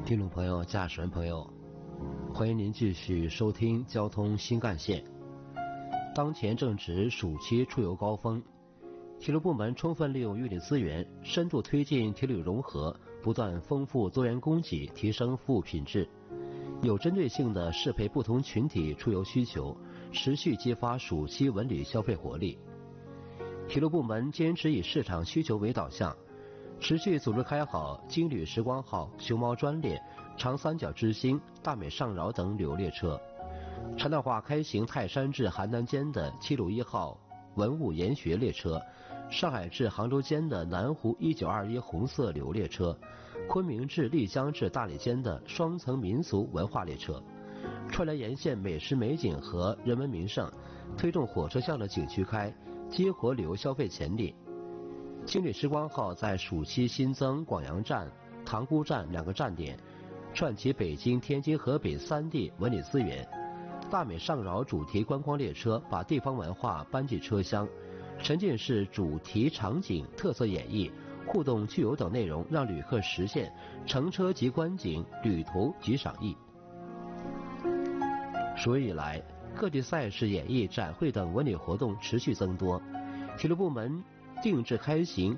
听众朋友、驾驶员朋友，欢迎您继续收听交通新干线。当前正值暑期出游高峰，铁路部门充分利用预力资源，深度推进铁路融合，不断丰富多元供给，提升服务品质，有针对性地适配不同群体出游需求，持续激发暑期文旅消费活力。铁路部门坚持以市场需求为导向，持续组织开好金旅时光号、熊猫专列、长三角之星、大美上饶等旅游列车，常态化开行泰山至邯郸间的七路1号文物研学列车，上海至杭州间的南湖1921红色旅游列车，昆明至丽江至大理间的双层民俗文化列车，串联沿线美食美景和人文名胜，推动火车向的景区开，激活旅游消费潜力。金旅时光号在暑期新增广阳站、塘沽站2个站点，串起北京、天津、河北3地文旅资源。大美上饶主题观光列车把地方文化搬进车厢，沉浸式主题场景、特色演绎、互动趣游等内容，让旅客实现乘车即观景、旅途即赏艺。暑以来，各地赛事、演艺、展会等文旅活动持续增多，铁路部门定制开行